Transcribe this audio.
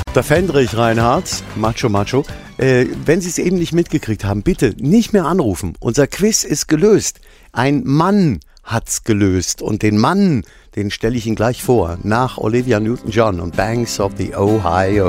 Der Fendrich Reinhardt, Macho. Wenn Sie es eben nicht mitgekriegt haben, bitte nicht mehr anrufen. Unser Quiz ist gelöst. Ein Mann hat's gelöst. Und den Mann, den stelle ich Ihnen gleich vor, nach Olivia Newton-John und Banks of the Ohio.